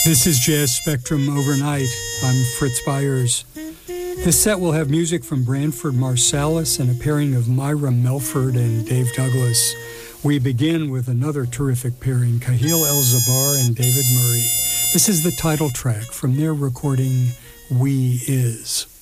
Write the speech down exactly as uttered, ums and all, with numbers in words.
This is Jazz Spectrum Overnight. I'm Fritz Byers. This set will have music from Branford Marsalis and a pairing of Myra Melford and Dave Douglas. We begin with another terrific pairing, Kahil El-Zabar and David Murray. This is the title track from their recording, We Is.